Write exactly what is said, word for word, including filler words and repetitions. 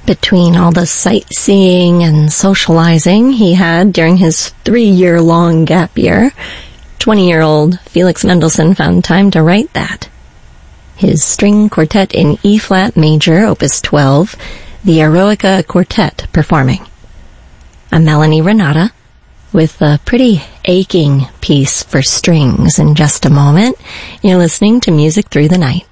Between all the sightseeing and socializing he had during his three-year-long gap year, twenty-year-old Felix Mendelssohn found time to write that. His string quartet in E-flat major, opus twelve, the Eroica Quartet performing. I'm Melanie Renata, with a pretty aching piece for strings in just a moment. You're listening to Music Through the Night.